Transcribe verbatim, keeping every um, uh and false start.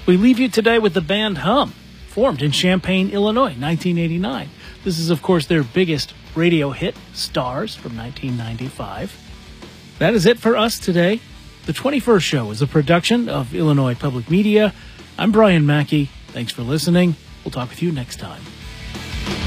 We leave you today with the band Hum, formed in Champaign, Illinois, nineteen eighty-nine. This is, of course, their biggest radio hit, Stars, from nineteen ninety-five. That is it for us today. The twenty-first Show is a production of Illinois Public Media. I'm Brian Mackey. Thanks for listening. We'll talk with you next time.